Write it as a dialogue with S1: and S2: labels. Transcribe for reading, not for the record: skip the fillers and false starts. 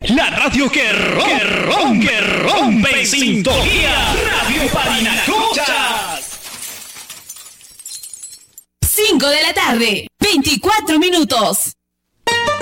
S1: La radio que rompe sintonía. Radio Parinacochas.
S2: 5 de la tarde, 24 minutos.